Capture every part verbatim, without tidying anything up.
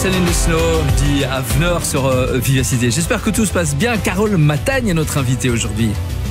Céline Snow dit Avener sur euh, Vivacité. J'espère que tout se passe bien. Carole Matagne est notre invitée aujourd'hui.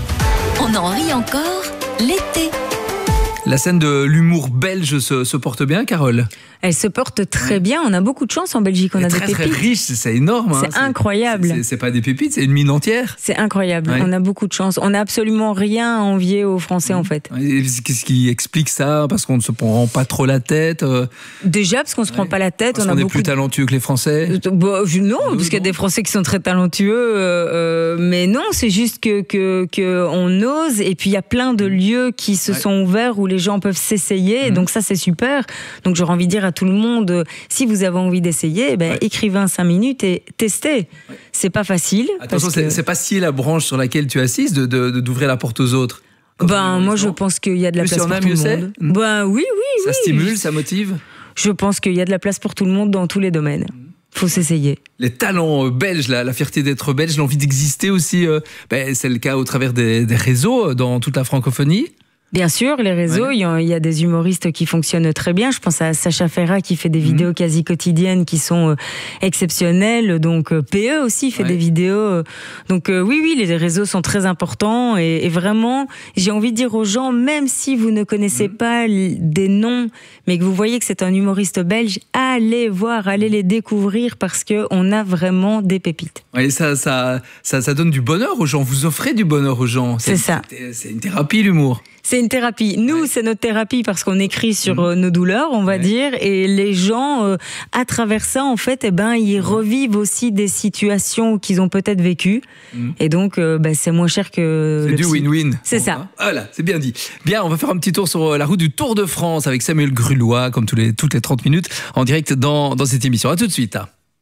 On en rit encore l'été. La scène de l'humour belge se, se porte bien, Carole? Elle se porte très bien. On a beaucoup de chance en Belgique. On a très, des pépites. très riche, c'est énorme. C'est hein. incroyable. C'est, c'est pas des pépites, c'est une mine entière. C'est incroyable. Ouais. On a beaucoup de chance. On n'a absolument rien à envier aux Français, mmh. en fait. Et qu'est-ce qui explique ça? Parce qu'on ne se prend pas trop la tête euh... Déjà, parce qu'on ne se prend ouais. pas la tête. Parce on qu'on a est beaucoup plus de... talentueux que les Français. Bah, je, non, non, parce qu'il y a non. des Français qui sont très talentueux. Euh, euh, mais non, c'est juste que, que, que on ose. Et puis, il y a plein de lieux qui se ouais. sont ouverts où les gens peuvent s'essayer. Mmh. Donc ça, c'est super. Donc j'aurais envie de dire à tout le monde, si vous avez envie d'essayer, ben, ouais. écrivez en cinq minutes et testez. Ouais. C'est pas facile. Attention, parce c'est, que... c'est pas scier la branche sur laquelle tu assises de, de, de, d'ouvrir la porte aux autres. Ben, moi, je pense qu'il y a de la plus place si on pour a, tout mieux le c'est. monde. Ben oui, oui, ça oui. stimule, ça motive. Je pense qu'il y a de la place pour tout le monde dans tous les domaines. Faut s'essayer. Les talents belges, la, la fierté d'être belge, l'envie d'exister aussi, euh, ben, c'est le cas au travers des, des réseaux dans toute la francophonie. Bien sûr, les réseaux, ouais. il y a des humoristes qui fonctionnent très bien. Je pense à Sacha Ferrat qui fait des vidéos mmh. quasi quotidiennes qui sont exceptionnelles. Donc P E aussi fait ouais. des vidéos. Donc oui, oui, les réseaux sont très importants. Et, et vraiment, j'ai envie de dire aux gens, même si vous ne connaissez mmh. pas des noms, mais que vous voyez que c'est un humoriste belge, allez voir, allez les découvrir parce qu'on a vraiment des pépites. Oui, ça, ça, ça, ça donne du bonheur aux gens. Vous offrez du bonheur aux gens. C'est, c'est ça. C'est, c'est une thérapie, l'humour. C'est une thérapie. Nous, ouais. c'est notre thérapie parce qu'on écrit sur mmh. nos douleurs, on va ouais. dire, et les gens, euh, à travers ça, en fait, eh ben, ils mmh. revivent aussi des situations qu'ils ont peut-être vécues, mmh. et donc, euh, bah, c'est moins cher que c'est le du psy. win-win. C'est bon, ça. Hein. Voilà, c'est bien dit. Bien, on va faire un petit tour sur la route du Tour de France avec Samuel Grulois, comme tous les, toutes les trente minutes, en direct dans, dans cette émission. À tout de suite.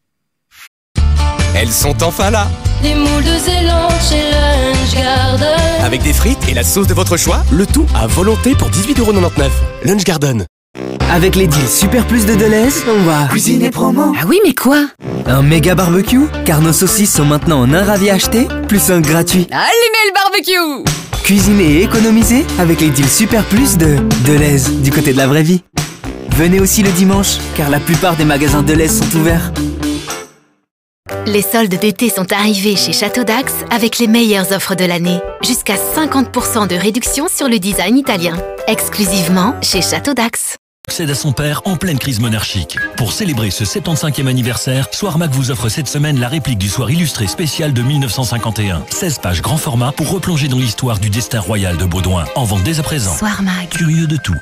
Elles sont enfin là. Les moules de Zélande chez Lunch Garden. Avec des frites et la sauce de votre choix, le tout à volonté pour dix-huit euros quatre-vingt-dix-neuf. Lunch Garden. Avec les deals Super Plus de Deleuze, on va cuisiner promo. Ah oui, mais quoi? Un méga barbecue, car nos saucisses sont maintenant en un ravi acheté, plus un gratuit. Allumez le barbecue! Cuisiner et économiser avec les deals Super Plus de Deleuze, du côté de la vraie vie. Venez aussi le dimanche, car la plupart des magasins Deleuze sont ouverts. Les soldes d'été sont arrivés chez Château d'Axe avec les meilleures offres de l'année. Jusqu'à cinquante pour cent de réduction sur le design italien. Exclusivement chez Château d'Axe. Succède à son père en pleine crise monarchique. Pour célébrer ce soixante-quinzième anniversaire, Soirmac vous offre cette semaine la réplique du soir illustré spécial de mille neuf cent cinquante et un. seize pages grand format pour replonger dans l'histoire du destin royal de Baudouin. En vente dès à présent. Soirmac. Curieux de tout.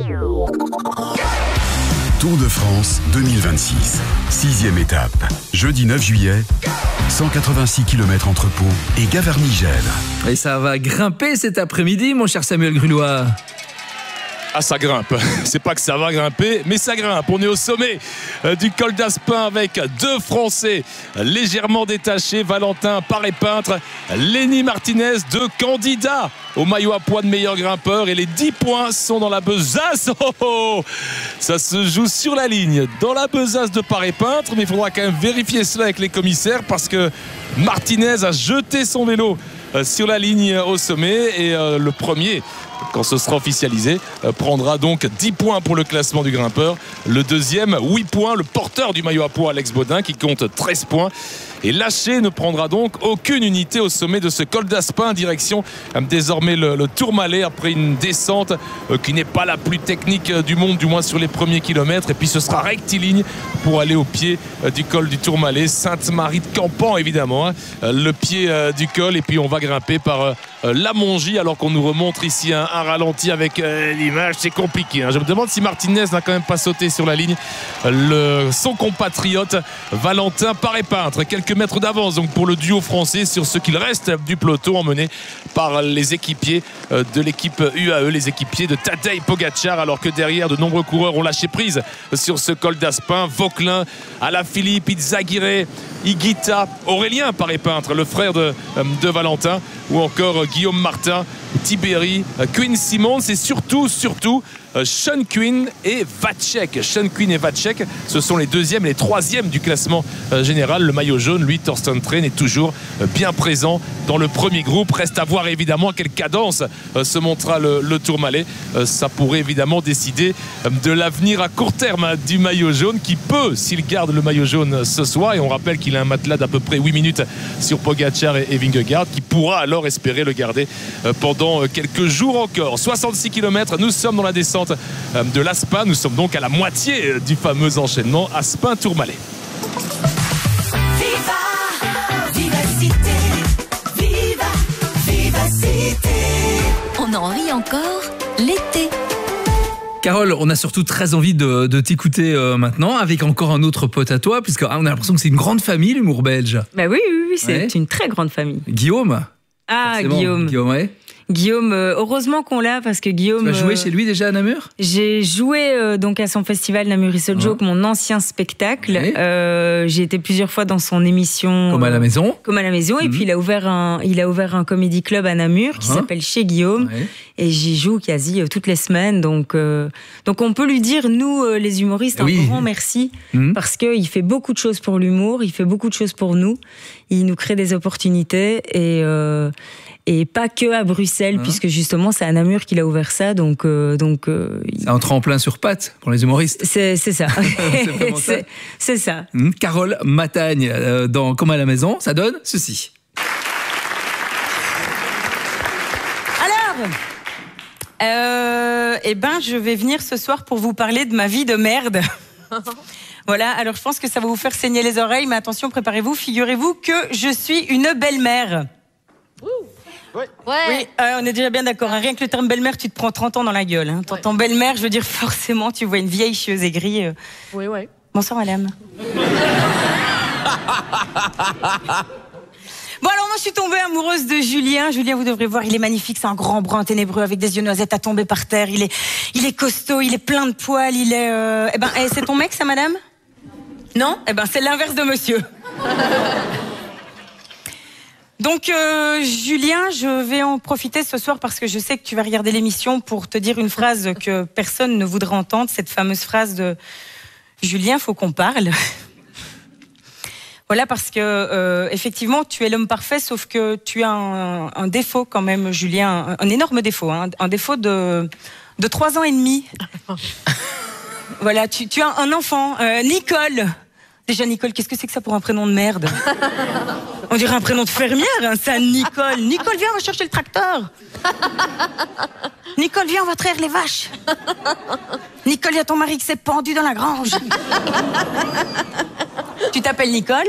Tour de France deux mille vingt-six. Sixième étape. Jeudi neuf juillet, cent quatre-vingt-six kilomètres entre Pau et Gavarnie-Gèvres. Et ça va grimper cet après-midi, mon cher Samuel Grulois. Ah, ça grimpe. C'est pas que ça va grimper, mais ça grimpe. On est au sommet du col d'Aspin avec deux Français légèrement détachés. Valentin Paré-Peintre, Lenny Martinez, deux candidats au maillot à pois de meilleur grimpeur. Et les dix points sont dans la besace. Oh, oh, ça se joue sur la ligne, dans la besace de Paré-Peintre. Mais il faudra quand même vérifier cela avec les commissaires parce que Martinez a jeté son vélo sur la ligne au sommet. Et euh, le premier, quand ce sera officialisé, euh, prendra donc dix points pour le classement du grimpeur. Le deuxième, huit points. Le porteur du maillot à pois, Alex Baudin, qui compte treize points. Et Lâché ne prendra donc aucune unité au sommet de ce col d'Aspin, direction euh, désormais le, le Tourmalet, après une descente euh, qui n'est pas la plus technique euh, du monde, du moins sur les premiers kilomètres. Et puis ce sera rectiligne pour aller au pied euh, du col du Tourmalet. Sainte-Marie de Campan, évidemment, hein, euh, le pied euh, du col. Et puis on va grimper par euh, la Mongie, alors qu'on nous remontre ici un, un ralenti avec euh, l'image. C'est compliqué, hein. Je me demande si Martinez n'a quand même pas sauté sur la ligne. Le, son compatriote Valentin Paré-Peintre, quelques mètres d'avance donc pour le duo français sur ce qu'il reste du peloton, emmené par les équipiers de l'équipe U A E, les équipiers de Tadej Pogacar, alors que derrière de nombreux coureurs ont lâché prise sur ce col d'Aspin. Vauquelin, Alaphilippe, Izaguirre, Higuita, Aurélien Paré-Peintre, le frère de, de Valentin, ou encore Guillaume Martin, Tibéri, Quinn Simmons, et surtout, surtout Sean Quinn et Vacek. Sean Quinn et Vacek, ce sont les deuxièmes et les troisièmes du classement général. Le maillot jaune, lui, Thorsten Tren, est toujours bien présent dans le premier groupe. Reste à voir évidemment à quelle cadence se montrera le, le Tourmalet. Ça pourrait évidemment décider de l'avenir à court terme du maillot jaune, qui peut, s'il garde le maillot jaune ce soir, et on rappelle qu'il a un matelas d'à peu près huit minutes sur Pogacar et, et Vingegaard, qui pourra alors espérer le garder pendant quelques jours encore. soixante-six kilomètres, nous sommes dans la descente de l'Aspin. Nous sommes donc à la moitié du fameux enchaînement Aspin-Tourmalet. Viva, vivacité, viva, vivacité. On en rit encore l'été. Carole, on a surtout très envie de, de t'écouter euh, maintenant, avec encore un autre pote à toi, puisque ah, on a l'impression que c'est une grande famille, l'humour belge. Bah oui, oui, oui, c'est Ouais. une très grande famille. Guillaume. Ah, Forcément, Guillaume. Guillaume, ouais. Guillaume, euh, heureusement qu'on l'a, parce que Guillaume... Tu as joué euh, chez lui déjà à Namur? J'ai joué euh, donc à son festival Namur Is a Joke, mon ancien spectacle. Ouais. Euh, j'ai été plusieurs fois dans son émission. Comme à la maison. Euh, comme à la maison. Et Mhm. puis il a ouvert un, il a ouvert un comédie club à Namur qui Hein s'appelle Chez Guillaume. Ouais. Et j'y joue quasi euh, toutes les semaines. Donc, euh, donc on peut lui dire, nous euh, les humoristes, un Oui. grand merci. Mhm. Parce qu'il fait beaucoup de choses pour l'humour, il fait beaucoup de choses pour nous. Il nous crée des opportunités. Et, euh, et pas que à Bruxelles, Hein puisque justement c'est à Namur qu'il a ouvert ça. Donc, euh, donc euh, C'est un tremplin sur pattes pour les humoristes. c'est c'est ça. vraiment ça. C'est- C'est ça. Hum, Carole Matagne euh, dans Comme à la maison, ça donne ceci. Alors, euh, eh ben, je vais venir ce soir pour vous parler de ma vie de merde. Voilà, alors je pense que ça va vous faire saigner les oreilles, mais attention, préparez-vous, figurez-vous que je suis une belle-mère. Ouais. Oui, euh, on est déjà bien d'accord. hein. Rien que le terme belle-mère, tu te prends trente ans dans la gueule. Hein. T'entends belle-mère, je veux dire forcément, tu vois une vieille chieuse aigrie. euh. Oui, oui. Bonsoir, madame. Bon, alors moi, je suis tombée amoureuse de Julien. Julien, vous devrez voir, il est magnifique. C'est un grand brun ténébreux avec des yeux noisettes à tomber par terre. Il est, il est costaud, il est plein de poils. Il est... Euh... Eh ben, eh, c'est ton mec, ça, madame? Non? Eh ben, c'est l'inverse de monsieur. Donc, euh, Julien, je vais en profiter ce soir parce que je sais que tu vas regarder l'émission pour te dire une phrase que personne ne voudrait entendre. Cette fameuse phrase de Julien, faut qu'on parle. Voilà, parce que euh, effectivement, tu es l'homme parfait, sauf que tu as un, un défaut quand même, Julien, un, un énorme défaut, hein, un défaut de de trois ans et demi. Voilà, tu, tu as un enfant, euh, Nicole. Déjà, Nicole, qu'est-ce que c'est que ça pour un prénom de merde? On dirait un prénom de fermière, hein, ça, Nicole. Nicole, viens, on va chercher le tracteur. Nicole, viens, on va traire les vaches. Nicole, il y a ton mari qui s'est pendu dans la grange. Tu t'appelles Nicole?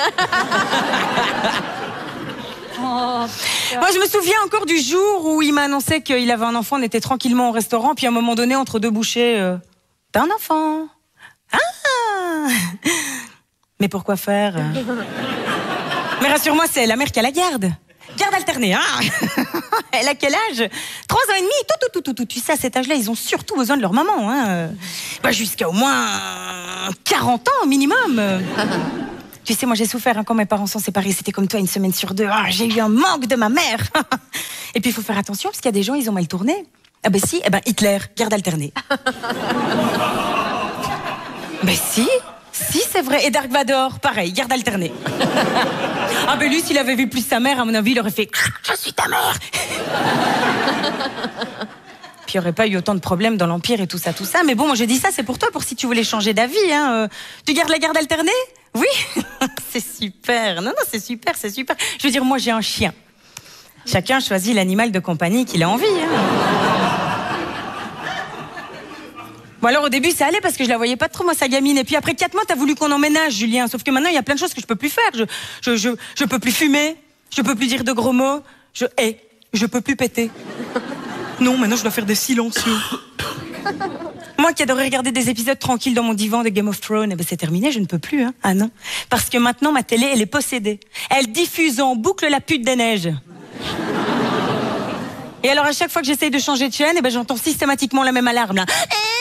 Moi, je me souviens encore du jour où il m'a annoncé qu'il avait un enfant. On était tranquillement au restaurant, puis à un moment donné, entre deux bouchées, euh, t'as un enfant? Ah! Mais pourquoi faire? Mais rassure-moi, c'est la mère qui a la garde. Garde alternée, hein? Elle a quel âge? Trois ans et demi, tout, tout, tout, tout, tout. Tu sais, à cet âge-là, ils ont surtout besoin de leur maman, hein? Bah, jusqu'à au moins quarante ans, minimum. Tu sais, moi, j'ai souffert hein, quand mes parents sont séparés. C'était comme toi, une semaine sur deux. Ah, j'ai eu un manque de ma mère. Et puis, il faut faire attention, parce qu'il y a des gens, ils ont mal tourné. Ah ben si, eh ben Hitler, garde alternée. Ben si, si c'est vrai. Et Dark Vador, pareil, garde alternée. Ah ben lui, s'il avait vu plus sa mère, à mon avis, il aurait fait « Je suis ta mère !» Puis il n'y aurait pas eu autant de problèmes dans l'Empire et tout ça, tout ça. Mais bon, moi je dis ça, c'est pour toi, pour si tu voulais changer d'avis. Hein. Euh, tu gardes la garde alternée? Oui. C'est super. Non, non, c'est super, c'est super. Je veux dire, moi j'ai un chien. Chacun choisit l'animal de compagnie qu'il a envie. Hein. Bon alors au début ça allait parce que je la voyais pas trop moi sa gamine et puis après quatre mois t'as voulu qu'on emménage Julien, sauf que maintenant il y a plein de choses que je peux plus faire, je, je, je, je peux plus fumer, je peux plus dire de gros mots, je hais, je peux plus péter. Non maintenant je dois faire des silencieux. Moi qui adorais regarder des épisodes tranquilles dans mon divan de Game of Thrones, eh ben c'est terminé, je ne peux plus hein. Ah non, parce que maintenant ma télé elle est possédée, elle diffuse en boucle la pute des neiges. Et alors à chaque fois que j'essaye de changer de chaîne, eh ben j'entends systématiquement la même alarme là.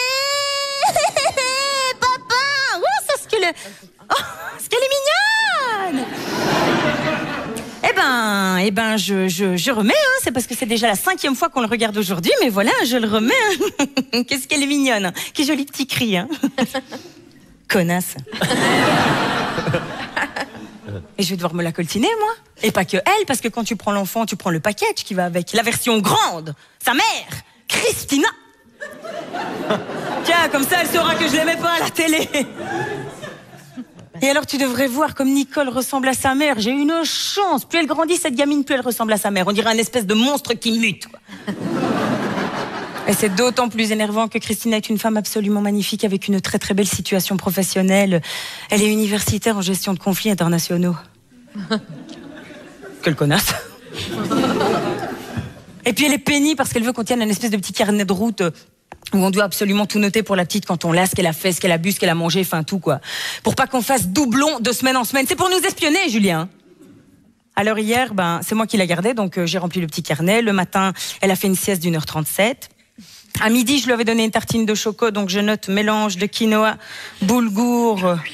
Papa, oh, c'est ce qu'elle est... Oh, ce qu'elle est mignonne. Eh ben, Ah, eh ben je, je, je remets, hein. C'est parce que c'est déjà la cinquième fois qu'on le regarde aujourd'hui, mais voilà, je le remets. Hein. Qu'est-ce qu'elle est mignonne, hein. Quel joli petit cri. Hein. Connasse. Et je vais devoir me la coltiner, moi. Et pas que elle, parce que quand tu prends l'enfant, tu prends le package qui va avec. La version grande. Sa mère, Christina. Tiens, comme ça, elle saura que je l'aimais pas à la télé. Et alors, tu devrais voir comme Nicole ressemble à sa mère. J'ai eu une chance. Plus elle grandit, cette gamine, plus elle ressemble à sa mère. On dirait un espèce de monstre qui mute, quoi. Et c'est d'autant plus énervant que Christina est une femme absolument magnifique avec une très très belle situation professionnelle. Elle est universitaire en gestion de conflits internationaux. Quelle connasse. Et puis elle est pénible parce qu'elle veut qu'on tienne un espèce de petit carnet de route où on doit absolument tout noter pour la petite quand on l'a, ce qu'elle a fait, ce qu'elle a bu, ce qu'elle a mangé, enfin tout quoi. Pour pas qu'on fasse doublon de semaine en semaine. C'est pour nous espionner, Julien. Alors hier, ben, c'est moi qui la gardais, donc euh, j'ai rempli le petit carnet. Le matin, elle a fait une sieste d'une heure trente-sept. À midi, je lui avais donné une tartine de choco, donc je note mélange de quinoa, boulgour, euh,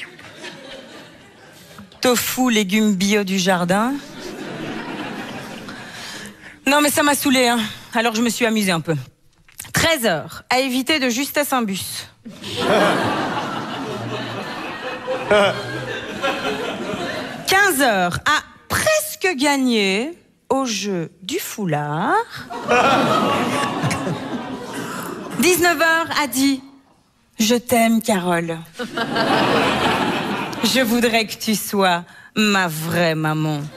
tofu, légumes bio du jardin. Non, mais ça m'a saoulée, hein. Alors je me suis amusée un peu. treize heures, à éviter de justesse un bus. quinze heures, à presque gagner au jeu du foulard. dix-neuf heures a dit « Je t'aime, Carole. Je voudrais que tu sois ma vraie maman. »